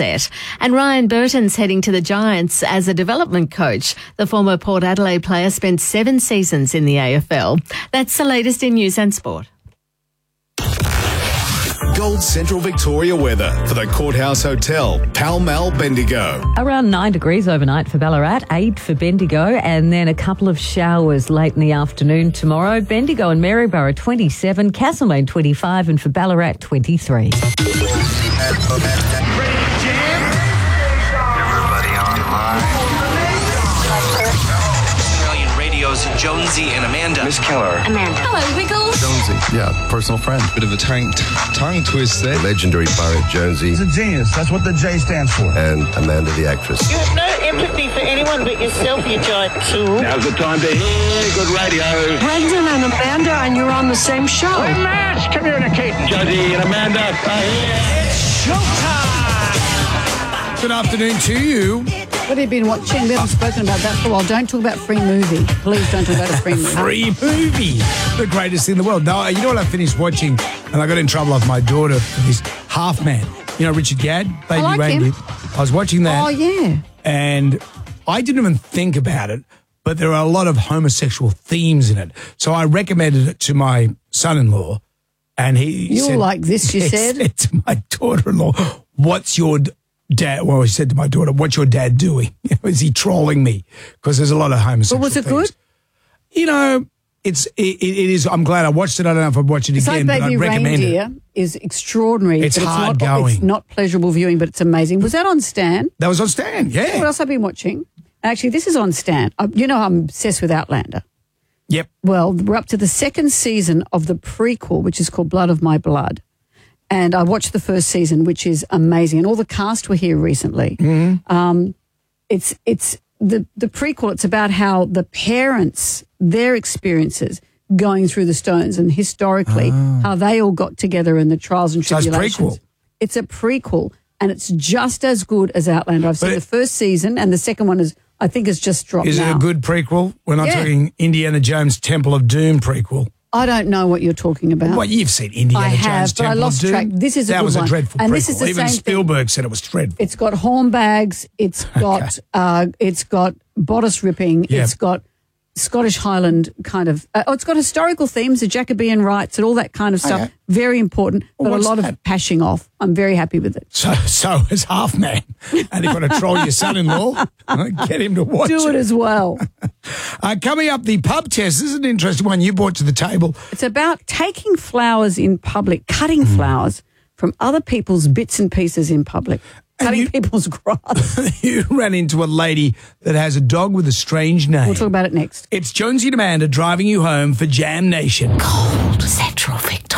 set. And Ryan Burton's heading to the Giants as a development coach. The former Port Adelaide player spent 7 seasons in the AFL. That's the latest in news and sport. Gold Central Victoria weather for the Courthouse Hotel, Pall Mall, Bendigo. Around 9 degrees overnight for Ballarat, 8 for Bendigo, and then a couple of showers late in the afternoon tomorrow. Bendigo and Maryborough 27, Castlemaine 25, and for Ballarat 23. Jonesy and Amanda. Miss Keller. Amanda. Hello, Wiggles. Jonesy. Yeah, personal friend. Bit of a tongue twist there. Legendary Barrett Jonesy. He's a genius. That's what the J stands for. And Amanda the actress. You have no empathy for anyone but yourself, you giant tool. Now's the time to hear good radio. Brendan and Amanda, and you're on the same show. Hey, Mash, come here and Kate. Jonesy and Amanda are here. It's showtime. Good afternoon to you. What have you been watching? We haven't spoken about that for a while. Don't talk about free movie. Please don't talk about a free movie. Free movie. The greatest thing in the world. No, you know what I finished watching? And I got in trouble with my daughter for this Half Man. You know Richard Gadd? Baby I like Randy. him. I was watching that. Oh, yeah. And I didn't even think about it, but there are a lot of homosexual themes in it. So I recommended it to my son-in-law. And he You'll said, like this, you said to my daughter-in-law, what's your dad? Well, he said to my daughter, what's your dad doing? Is he trolling me? Because there's a lot of homosexual But was it things. good? You know, it is. I'm glad I watched it. I don't know if I'd watch it It's again, like but Baby I'd recommend Reindeer it. is extraordinary. It's but hard not, going. It's not pleasurable viewing, but it's amazing. Was that on Stan? That was on Stan, You know what yeah. else I've been watching? Actually, this is on Stan. You know I'm obsessed with Outlander. Yep. Well, we're up to the 2nd season of the prequel, which is called Blood of My Blood. And I watched the 1st season, which is amazing. And all the cast were here recently. Mm-hmm. It's the prequel. It's about how the parents, their experiences going through the Stones and historically how they all got together in the trials and So it's tribulations. prequel. It's a prequel, and it's just as good as Outlander. I've seen But the 1st season, and the second one I think has just dropped Is now. it a good prequel? We're not Yeah. talking Indiana Jones Temple of Doom prequel. I don't know what you're talking about. Well, you've seen Indiana I Jones have, but I Temple lost of Doom. track. This is a that good was one. a dreadful And prequel. this is the Even same thing. Spielberg said it was dreadful. It's got hornbags. It's got it's got bodice ripping. Yeah. It's got Scottish Highland kind of. It's got historical themes, the Jacobean rights, and all that kind of stuff. Okay. Very important, Well, but a what's lot that? of pashing off. I'm very happy with it. So is Half Man. And if you want to troll your son-in-law, get him to watch Do it as well. Coming up, the pub test. This is an interesting one you brought to the table. It's about taking flowers in public, cutting flowers from other people's bits and pieces in public, cutting people's grass. You ran into a lady that has a dog with a strange name. We'll talk about it next. It's Jonesy and Amanda driving you home for Jam Nation. Gold Central Victoria.